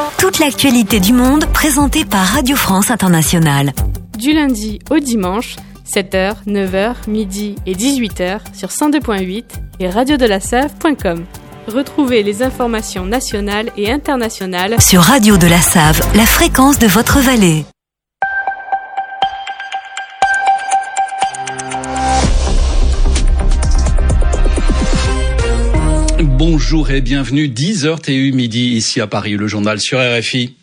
Toute l'actualité du monde présentée par Radio France Internationale. Du lundi au dimanche, 7h, 9h, midi et 18h sur 102.8 et radiodelasave.com. Retrouvez les informations nationales et internationales sur Radio de la Save, la fréquence de votre vallée. Bonjour et bienvenue, 10h TU midi ici à Paris, le journal sur RFI.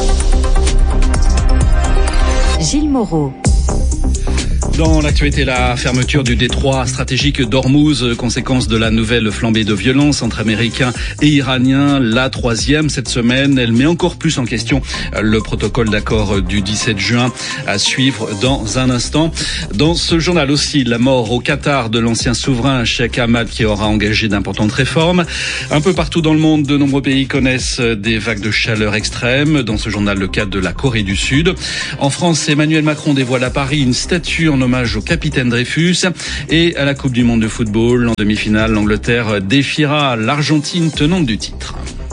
Gilles Moreau. Dans l'actualité, la fermeture du détroit stratégique d'Ormuz, conséquence de la nouvelle flambée de violence entre Américains et Iraniens, la troisième cette semaine. Elle met encore plus en question le protocole d'accord du 17 juin à suivre dans un instant. Dans ce journal aussi, la mort au Qatar de l'ancien souverain Cheikh Hamad qui aura engagé d'importantes réformes. Un peu partout dans le monde, de nombreux pays connaissent des vagues de chaleur extrêmes. Dans ce journal, le cas de la Corée du Sud. En France, Emmanuel Macron dévoile à Paris une statue en hommage au capitaine Dreyfus. Et à la Coupe du monde de football, en demi-finale, l'Angleterre défiera l'Argentine tenante du titre.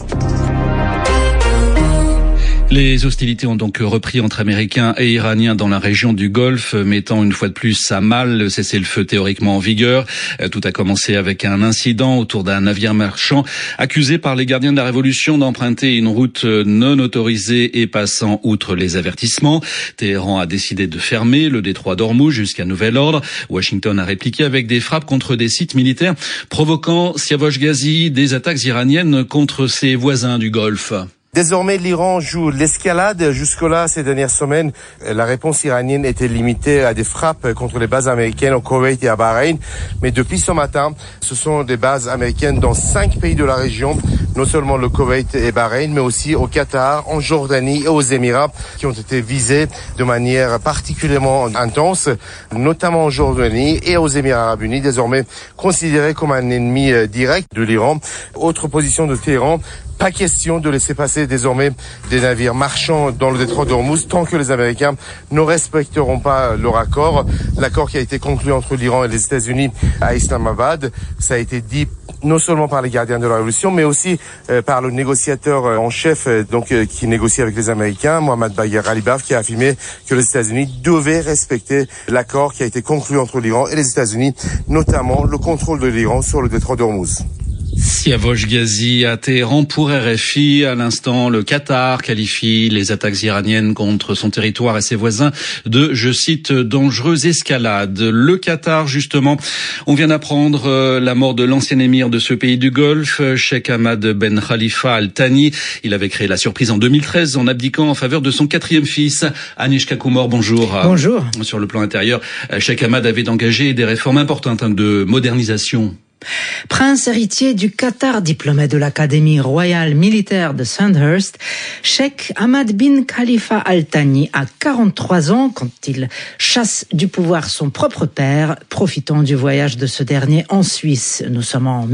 Les hostilités ont donc repris entre Américains et Iraniens dans la région du Golfe, mettant une fois de plus à mal le cessez-le-feu théoriquement en vigueur. Tout a commencé avec un incident autour d'un navire marchand accusé par les gardiens de la Révolution d'emprunter une route non autorisée et passant outre les avertissements. Téhéran a décidé de fermer le détroit d'Ormuz jusqu'à nouvel ordre. Washington a répliqué avec des frappes contre des sites militaires, provoquant Siavosh Ghazi des attaques iraniennes contre ses voisins du Golfe. Désormais, l'Iran joue l'escalade. Jusque-là, ces dernières semaines, la réponse iranienne était limitée à des frappes contre les bases américaines au Koweït et à Bahreïn. Mais depuis ce matin, ce sont des bases américaines dans 5 pays de la région, non seulement le Koweït et Bahreïn, mais aussi au Qatar, en Jordanie et aux Émirats, qui ont été visés de manière particulièrement intense, notamment en Jordanie et aux Émirats arabes unis, désormais considérés comme un ennemi direct de l'Iran. Autre position de Téhéran, pas question de laisser passer désormais des navires marchands dans le détroit d'Ormuz tant que les Américains ne respecteront pas leur accord. L'accord qui a été conclu entre l'Iran et les États-Unis à Islamabad, ça a été dit non seulement par les gardiens de la Révolution, mais aussi par le négociateur en chef qui négocie avec les Américains, Mohammad Bagher Ghalibaf, qui a affirmé que les États-Unis devaient respecter l'accord qui a été conclu entre l'Iran et les États-Unis, notamment le contrôle de l'Iran sur le détroit d'Ormuz. Siavosh Ghazi à Téhéran pour RFI. À l'instant, le Qatar qualifie les attaques iraniennes contre son territoire et ses voisins de, je cite, dangereuse escalade. Le Qatar, justement, on vient d'apprendre la mort de l'ancien émir de ce pays du Golfe, Cheikh Hamad Ben Khalifa Al Thani. Il avait créé la surprise en 2013 en abdiquant en faveur de son 4e fils. Agnieszka Kumor, bonjour. Bonjour. Sur le plan intérieur, Cheikh Hamad avait engagé des réformes importantes de modernisation. Prince héritier du Qatar, diplômé de l'Académie royale militaire de Sandhurst, Cheikh Hamad bin Khalifa Al Thani a 43 ans quand il chasse du pouvoir son propre père, profitant du voyage de ce dernier en Suisse. Nous sommes en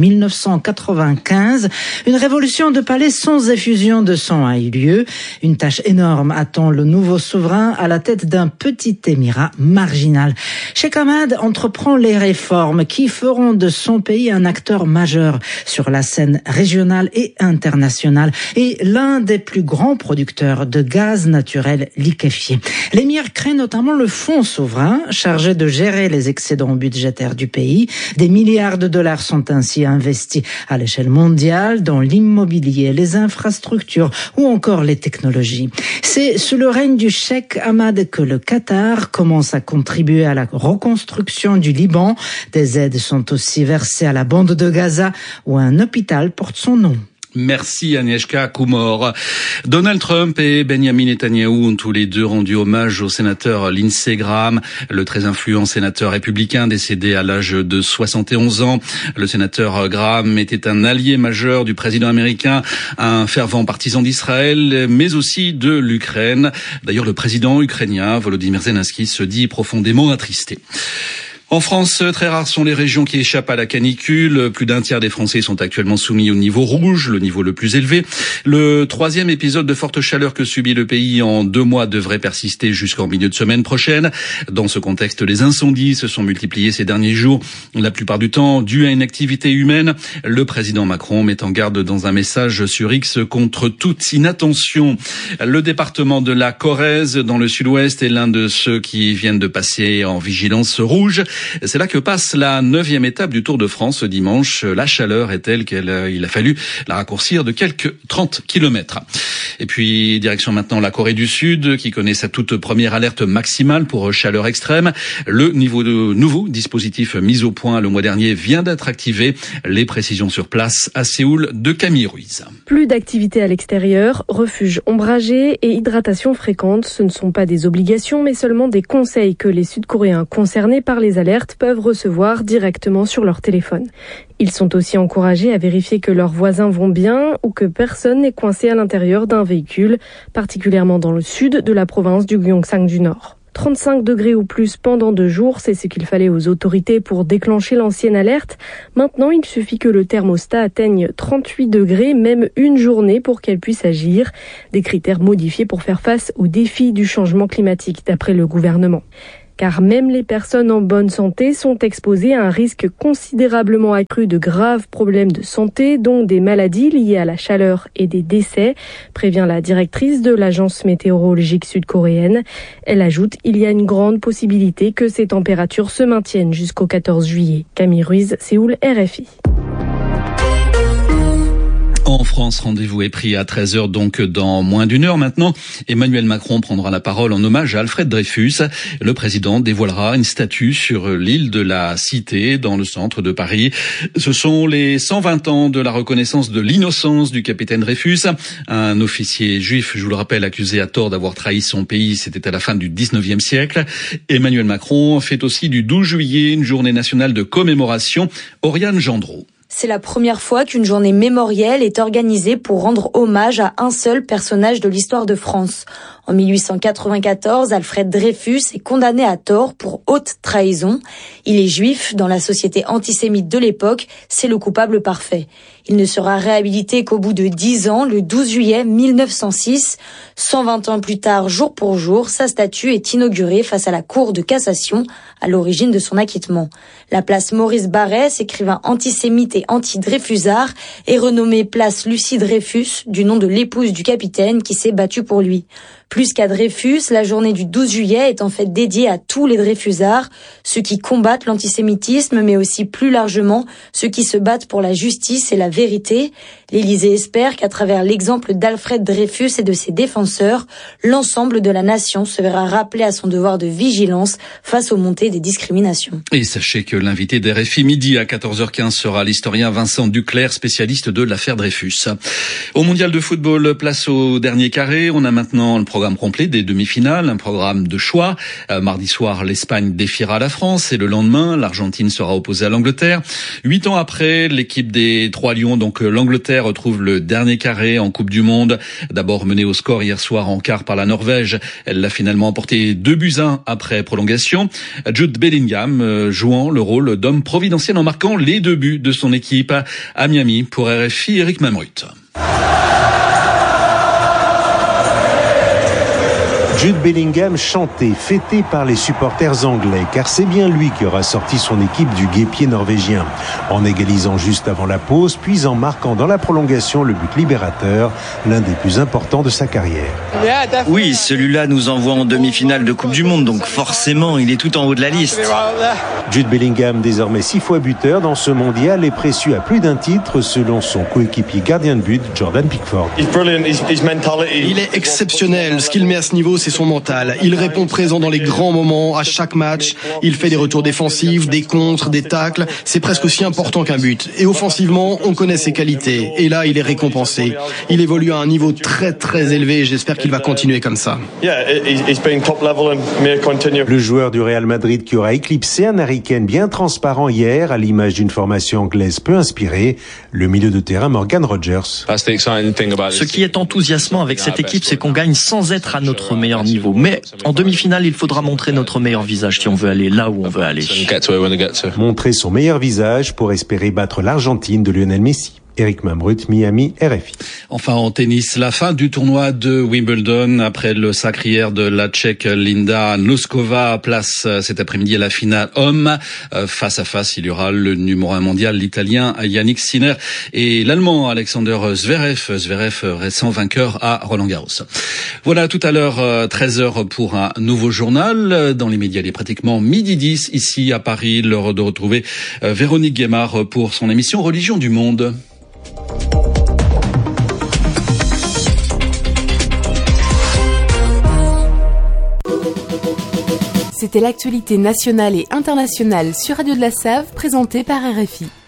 1995. Une révolution de palais sans effusion de sang a eu lieu. Une tâche énorme attend le nouveau souverain à la tête d'un petit émirat marginal. Cheikh Hamad entreprend les réformes qui feront de son pays un acteur majeur sur la scène régionale et internationale et l'un des plus grands producteurs de gaz naturel liquéfié. L'émir crée notamment le fonds souverain chargé de gérer les excédents budgétaires du pays. Des milliards de dollars sont ainsi investis à l'échelle mondiale dans l'immobilier, les infrastructures ou encore les technologies. C'est sous le règne du Cheikh Hamad que le Qatar commence à contribuer à la reconstruction du Liban. Des aides sont aussi versées à la bande de Gaza où un hôpital porte son nom. Merci Agnieszka Kumor. Donald Trump et Benjamin Netanyahou ont tous les deux rendu hommage au sénateur Lindsey Graham, le très influent sénateur républicain décédé à l'âge de 71 ans. Le sénateur Graham était un allié majeur du président américain, un fervent partisan d'Israël, mais aussi de l'Ukraine. D'ailleurs, le président ukrainien Volodymyr Zelensky se dit profondément attristé. En France, très rares sont les régions qui échappent à la canicule. Plus d'un tiers des Français sont actuellement soumis au niveau rouge, le niveau le plus élevé. Le 3e épisode de forte chaleur que subit le pays en 2 mois devrait persister jusqu'en milieu de semaine prochaine. Dans ce contexte, les incendies se sont multipliés ces derniers jours, la plupart du temps dû à une activité humaine. Le président Macron met en garde dans un message sur X contre toute inattention. Le département de la Corrèze, dans le sud-ouest, est l'un de ceux qui viennent de passer en vigilance rouge. C'est là que passe la 9e étape du Tour de France ce dimanche. La chaleur est telle qu'il a fallu la raccourcir de quelques 30 km. Et puis, direction maintenant la Corée du Sud, qui connaît sa toute première alerte maximale pour chaleur extrême. Le nouveau dispositif mis au point le mois dernier vient d'être activé. Les précisions sur place à Séoul de Camille Ruiz. Plus d'activité à l'extérieur, refuge ombragé et hydratation fréquente. Ce ne sont pas des obligations, mais seulement des conseils que les Sud-Coréens concernés par les alertes peuvent recevoir directement sur leur téléphone. Ils sont aussi encouragés à vérifier que leurs voisins vont bien ou que personne n'est coincé à l'intérieur d'un véhicule, particulièrement dans le sud de la province du Gyeongsang du Nord. 35 degrés ou plus pendant 2 jours, c'est ce qu'il fallait aux autorités pour déclencher l'ancienne alerte. Maintenant, il suffit que le thermostat atteigne 38 degrés, même une journée, pour qu'elle puisse agir. Des critères modifiés pour faire face aux défis du changement climatique, d'après le gouvernement. Car même les personnes en bonne santé sont exposées à un risque considérablement accru de graves problèmes de santé, dont des maladies liées à la chaleur et des décès, prévient la directrice de l'agence météorologique sud-coréenne. Elle ajoute, il y a une grande possibilité que ces températures se maintiennent jusqu'au 14 juillet. Camille Ruiz, Séoul, RFI. En France, rendez-vous est pris à 13h, donc dans moins d'1 heure maintenant. Emmanuel Macron prendra la parole en hommage à Alfred Dreyfus. Le président dévoilera une statue sur l'île de la Cité, dans le centre de Paris. Ce sont les 120 ans de la reconnaissance de l'innocence du capitaine Dreyfus, un officier juif, je vous le rappelle, accusé à tort d'avoir trahi son pays. C'était à la fin du 19e siècle. Emmanuel Macron fait aussi du 12 juillet une journée nationale de commémoration. Oriane Gendreau. C'est la première fois qu'une journée mémorielle est organisée pour rendre hommage à un seul personnage de l'histoire de France. En 1894, Alfred Dreyfus est condamné à tort pour haute trahison. Il est juif. Dans la société antisémite de l'époque, c'est le coupable parfait. Il ne sera réhabilité qu'au bout de 10 ans, le 12 juillet 1906. 120 ans plus tard, jour pour jour, sa statue est inaugurée face à la Cour de cassation, à l'origine de son acquittement. La place Maurice Barrès, écrivain antisémite et anti-Dreyfusard, est renommée place Lucie Dreyfus, du nom de l'épouse du capitaine qui s'est battue pour lui. Plus qu'à Dreyfus, la journée du 12 juillet est en fait dédiée à tous les Dreyfusards, ceux qui combattent l'antisémitisme, mais aussi plus largement ceux qui se battent pour la justice et la vérité. L'Élysée espère qu'à travers l'exemple d'Alfred Dreyfus et de ses défenseurs, l'ensemble de la nation se verra rappelé à son devoir de vigilance face aux montées des discriminations. Et sachez que l'invité d'RFI midi à 14h15 sera l'historien Vincent Duclerc, spécialiste de l'affaire Dreyfus. Au mondial de football, place au dernier carré. On a maintenant le programme complet des demi-finales, un programme de choix. Mardi soir, l'Espagne défiera la France et le lendemain, l'Argentine sera opposée à l'Angleterre. 8 ans après, l'équipe des 3 Lions, donc l'Angleterre, retrouve le dernier carré en Coupe du Monde. D'abord menée au score hier soir en quart par la Norvège, elle l'a finalement emporté 2-1 après prolongation. Jude Bellingham jouant le rôle d'homme providentiel en marquant les 2 buts de son équipe à Miami. Pour RFI, Eric Mamrut. Jude Bellingham chanté, fêté par les supporters anglais, car c'est bien lui qui aura sorti son équipe du guêpier norvégien, en égalisant juste avant la pause, puis en marquant dans la prolongation le but libérateur, l'un des plus importants de sa carrière. Oui, celui-là nous envoie en demi-finale de Coupe du Monde, donc forcément, il est tout en haut de la liste. Jude Bellingham, désormais 6 fois buteur dans ce mondial, est précieux à plus d'un titre, selon son coéquipier gardien de but, Jordan Pickford. Il est exceptionnel. Ce qu'il met à ce niveau, c'est son mental. Il répond présent dans les grands moments, à chaque match. Il fait des retours défensifs, des contres, des tacles. C'est presque aussi important qu'un but. Et offensivement, on connaît ses qualités. Et là, il est récompensé. Il évolue à un niveau très très élevé et j'espère qu'il va continuer comme ça. Le joueur du Real Madrid qui aura éclipsé un Harry Kane bien transparent hier, à l'image d'une formation anglaise peu inspirée, le milieu de terrain Morgan Rogers. Ce qui est enthousiasmant avec cette équipe, c'est qu'on gagne sans être à notre meilleur meilleur niveau. Mais en demi-finale, il faudra montrer notre meilleur visage si on veut aller là où on veut aller. Montrer son meilleur visage pour espérer battre l'Argentine de Lionel Messi. Éric Mamrut, Miami, RFI. Enfin en tennis, la fin du tournoi de Wimbledon après le sacre hier de la Tchèque Linda Noskova. Place cet après-midi à la finale homme. Face à face, il y aura le numéro 1 mondial, l'Italien Yannick Sinner et l'Allemand Alexander Zverev. Zverev récent vainqueur à Roland-Garros. Voilà, tout à l'heure 13h pour un nouveau journal. Dans les médias, il est pratiquement 12h10 ici à Paris. L'heure de retrouver Véronique Guémard pour son émission Religion du Monde. C'était l'actualité nationale et internationale sur Radio de la Save, présentée par RFI.